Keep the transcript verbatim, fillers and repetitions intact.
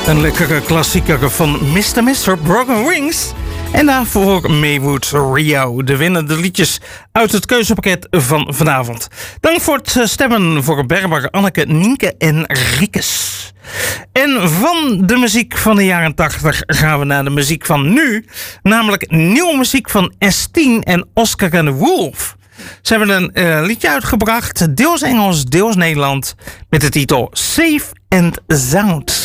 Een lekkere klassieker van mister mister Broken Wings. En daarvoor Maywood Rio, de winnende liedjes uit het keuzepakket van vanavond. Dank voor het stemmen voor Berber, Anneke, Nienke en Riekes. En van de muziek van de jaren tachtig gaan we naar de muziek van nu. Namelijk nieuwe muziek van S tien en Oscar and the Wolf. Ze hebben een uh, liedje uitgebracht, deels Engels, deels Nederland, met de titel Safe and Sound.